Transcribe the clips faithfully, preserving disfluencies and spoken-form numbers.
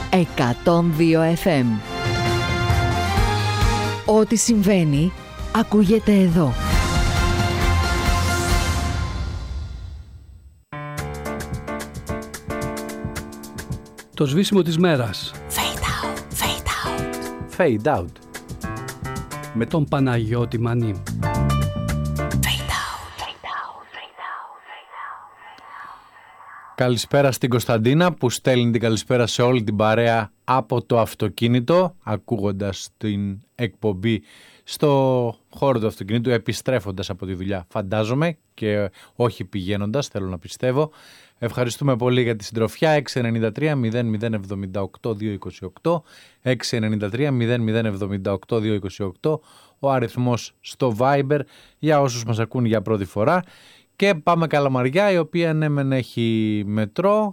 εκατόν δύο εφ εμ. Ό,τι συμβαίνει, ακούγεται εδώ. Το σβήσιμο της μέρας. Fade out, fade out. Fade out. Με τον Παναγιώτη Μανί. Καλησπέρα στην Κωνσταντίνα που στέλνει την καλησπέρα σε όλη την παρέα από το αυτοκίνητο, ακούγοντας την εκπομπή στο χώρο του αυτοκινήτου, επιστρέφοντας από τη δουλειά, φαντάζομαι, και όχι πηγαίνοντας, θέλω να πιστεύω. Ευχαριστούμε πολύ για τη συντροφιά. έξι εννιά τρία μηδέν μηδέν εβδομήντα οκτώ διακόσια είκοσι οκτώ, έξι εννιά τρία μηδέν μηδέν εβδομήντα οκτώ διακόσια είκοσι οκτώ, ο αριθμός στο Viber για όσους μας ακούν για πρώτη φορά. Και πάμε Καλαμαριά, η οποία ναι μεν έχει μετρό,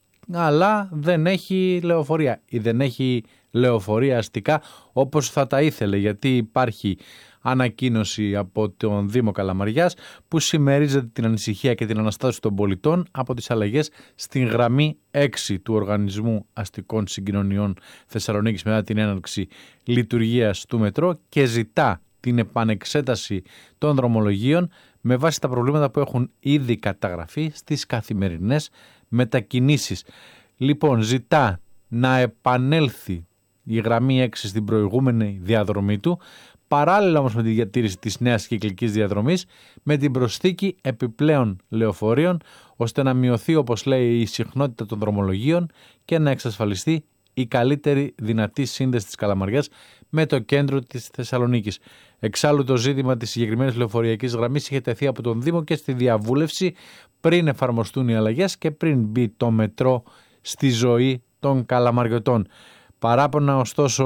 αλλά δεν έχει λεωφορεία ή δεν έχει λεωφορεία αστικά όπως θα τα ήθελε, γιατί υπάρχει ανακοίνωση από τον Δήμο Καλαμαριάς που συμμερίζεται την ανησυχία και την αναστάτωση των πολιτών από τις αλλαγές στην γραμμή έξι του Οργανισμού Αστικών Συγκοινωνιών Θεσσαλονίκης μετά την έναρξη λειτουργίας του μετρό και ζητά την επανεξέταση των δρομολογίων με βάση τα προβλήματα που έχουν ήδη καταγραφεί στις καθημερινές μετακινήσεις. Λοιπόν, ζητά να επανέλθει η γραμμή έξι στην προηγούμενη διαδρομή του, παράλληλα όμως με τη διατήρηση της νέας κυκλικής διαδρομής, με την προσθήκη επιπλέον λεωφορείων, ώστε να μειωθεί, όπως λέει, η συχνότητα των δρομολογίων και να εξασφαλιστεί η καλύτερη δυνατή σύνδεση της Καλαμαριάς με το κέντρο της Θεσσαλονίκης. Εξάλλου το ζήτημα της συγκεκριμένης λεωφορειακής γραμμής είχε τεθεί από τον Δήμο και στη διαβούλευση πριν εφαρμοστούν οι αλλαγές και πριν μπει το μετρό στη ζωή των Καλαμαριωτών. Παράπονα ωστόσο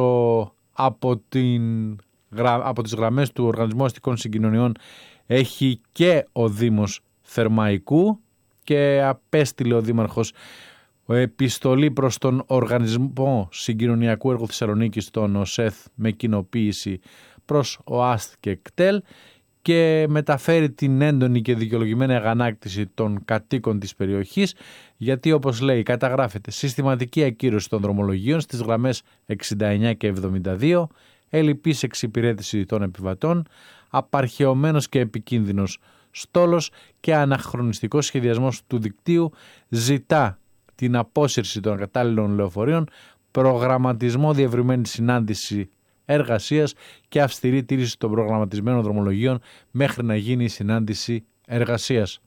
από, την, από τις γραμμές του Οργανισμού Αστικών Συγκοινωνιών έχει και ο Δήμος Θερμαϊκού και απέστειλε ο Δήμαρχος επιστολή προς τον Οργανισμό Συγκοινωνιακού Έργου Θεσσαλονίκης, τον ΟΣΕΘ, με κοινοποίηση προς ΟΑΣΤ και ΚΤΕΛ και μεταφέρει την έντονη και δικαιολογημένη αγανάκτηση των κατοίκων της περιοχής, γιατί όπως λέει καταγράφεται συστηματική ακύρωση των δρομολογίων στις γραμμές εξήντα εννιά και εβδομήντα δύο, ελλειπής εξυπηρέτηση των επιβατών, απαρχαιωμένος και επικίνδυνος στόλος και αναχρονιστικός σχεδιασμός του δικτύου. Ζητά την απόσυρση των κατάλληλων λεωφορείων, προγραμματισμό διευρυμένη συνάντηση εργασίας και αυστηρή τήρηση των προγραμματισμένων δρομολογίων μέχρι να γίνει η συνάντηση εργασίας.